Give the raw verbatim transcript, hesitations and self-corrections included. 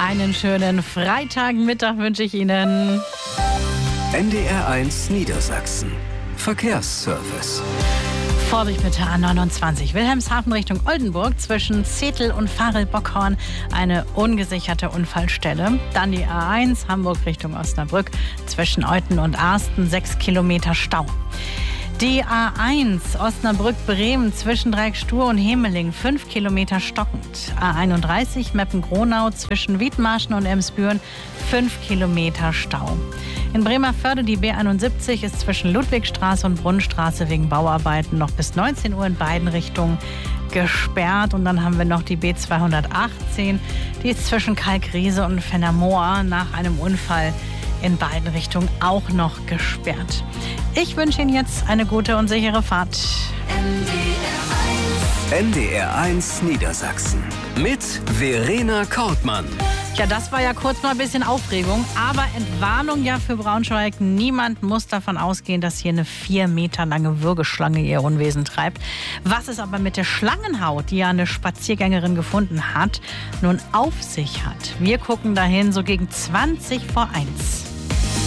Einen schönen Freitagmittag wünsche ich Ihnen. N D R eins Niedersachsen. Verkehrsservice. Vorsicht mit der A neunundzwanzig. Wilhelmshaven Richtung Oldenburg zwischen Zetel und Varel-Bockhorn eine ungesicherte Unfallstelle. Dann die A eins Hamburg Richtung Osnabrück zwischen Euthen und Arsten sechs Kilometer Stau. Die A eins Osnabrück-Bremen zwischen Dreieckstur und Hemeling fünf Kilometer stockend. A einunddreißig Meppen-Gronau zwischen Wiedmarschen und Emsbüren fünf Kilometer Stau. In Bremervörde die B einundsiebzig ist zwischen Ludwigstraße und Brunnenstraße wegen Bauarbeiten noch bis neunzehn Uhr in beiden Richtungen gesperrt. Und dann haben wir noch die B zweihundertachtzehn, die ist zwischen Kalkriese und Fennermoor nach einem Unfall in beiden Richtungen auch noch gesperrt. Ich wünsche Ihnen jetzt eine gute und sichere Fahrt. N D R eins Niedersachsen mit Verena Kortmann. Ja, das war ja kurz mal ein bisschen Aufregung, aber Entwarnung ja für Braunschweig. Niemand muss davon ausgehen, dass hier eine vier Meter lange Würgeschlange ihr Unwesen treibt. Was es aber mit der Schlangenhaut, die ja eine Spaziergängerin gefunden hat, nun auf sich hat. Wir gucken dahin so gegen zwanzig vor eins.